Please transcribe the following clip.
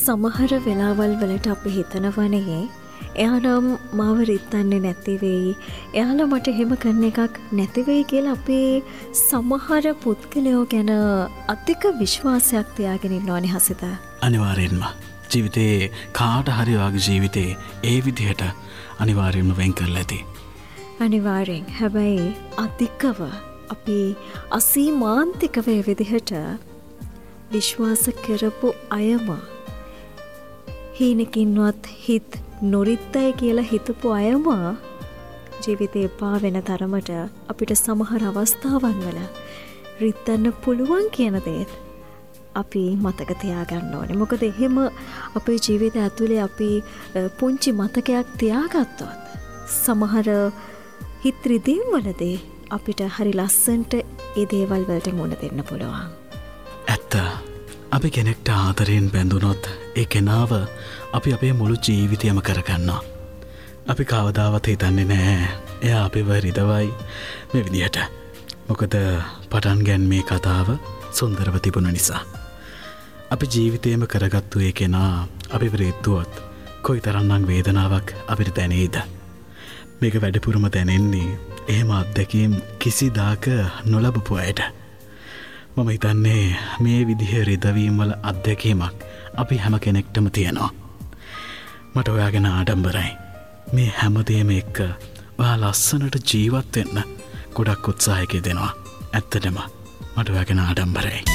සමහර වෙලාවල් වලට අපි හිතනවනේ එයා නම් මාව රිත්තන්නේ නැති වෙයි. එයාලා මට එහෙම කරන එකක් නැති වෙයි කියලා අපි සමහර පුද්ගලයෝ ගැන අධික විශ්වාසයක් තියාගෙන ඉන්නවනේ හසිත. අනිවාර්යෙන්ම ජීවිතේ කාට හරි වගේ ජීවිතේ ඒ විදිහට අනිවාර්යෙන්ම වෙන් කරලා ඇති. අනිවාර්යෙන්. හැබැයි අධිකව අපි අසීමාන්තිකව ඒ විදිහට විශ්වාස කරපු අයම හීනකින්වත් හිත නොරිත්තයි කියලා හිතපු අයම ජීවිතේ එපා වෙන තරමට අපිට සමහර අවස්ථාවන් වල රිත්තන්න පුළුවන් කියන දේත් අපි මතක තියාගන්න ඕනේ. මොකද එහෙම අපේ ජීවිතය ඇතුලේ අපි පුංචි මතකයක් තියාගත්තොත් සමහර හිත රිදීම් වලදී අපිට හරි ලස්සනට ඒ දේවල් වලට මුහුණ දෙන්න පුළුවන්. ඇත්ත. අපි කෙනෙක්ට ආදරයෙන් බැඳුනොත් ඒ කෙනාව අපි අපේ මුළු ජීවිතයම කරගන්නවා. අපි කවදාවත් හිතන්නේ නැහැ එයා අපිව රිදවයි මේ විදිහට. මොකද පටන් ගැන්මේ කතාව සුන්දරව තිබුණ නිසා. අපි ජීවිතේම කරගත්තු ඒ කෙනා අපිව රිද්දුවොත් කොයිතරම්නම් වේදනාවක් අපිට දැනේද? මේක වැඩිපුරම දැනෙන්නේ එහෙම අත්දැකීම් කිසිදාක නොලබපු අයට. මම හිතන්නේ මේ විදිහේ රිදවීම් වල අත්දැකීමක් අපි හැම කෙනෙක්ටම තියෙනවා. මට ඔයා ගැන ආඩම්බරයි. මේ හැමදේම එක්ක ඔයා ලස්සනට ජීවත් වෙන්න ගොඩක් උත්සාහයක දෙනවා. ඇත්තටම මට ඔයා ගැන ආඩම්බරයි.